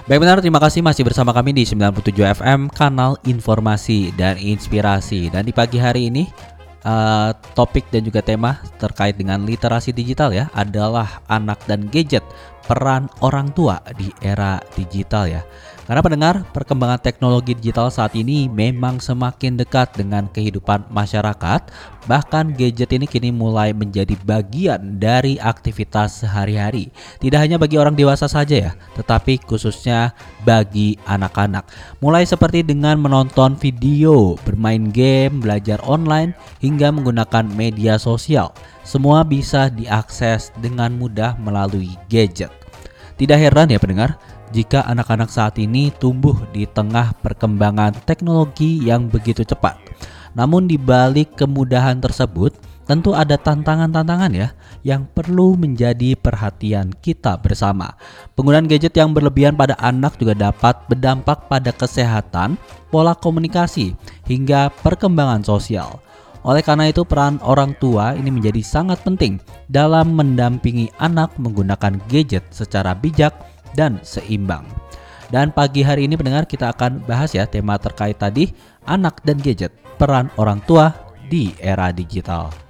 Baik benar, terima kasih masih bersama kami di 97 FM, kanal informasi dan inspirasi. Dan di pagi hari ini, topik dan juga tema terkait dengan literasi digital ya adalah anak dan gadget, peran orang tua di era digital ya. Karena pendengar, perkembangan teknologi digital saat ini memang semakin dekat dengan kehidupan masyarakat. Bahkan gadget ini kini mulai menjadi bagian dari aktivitas sehari-hari. Tidak hanya bagi orang dewasa saja ya, tetapi khususnya bagi anak-anak. Mulai seperti dengan menonton video, bermain game, belajar online, hingga menggunakan media sosial. Semua bisa diakses dengan mudah melalui gadget. Tidak heran ya pendengar, jika anak-anak saat ini tumbuh di tengah perkembangan teknologi yang begitu cepat. Namun di balik kemudahan tersebut, tentu ada tantangan-tantangan ya yang perlu menjadi perhatian kita bersama. Penggunaan gadget yang berlebihan pada anak juga dapat berdampak pada kesehatan, pola komunikasi, hingga perkembangan sosial. Oleh karena itu, peran orang tua ini menjadi sangat penting dalam mendampingi anak menggunakan gadget secara bijak dan seimbang. Dan pagi hari ini pendengar, kita akan bahas ya tema terkait tadi, anak dan gadget, peran orang tua di era digital.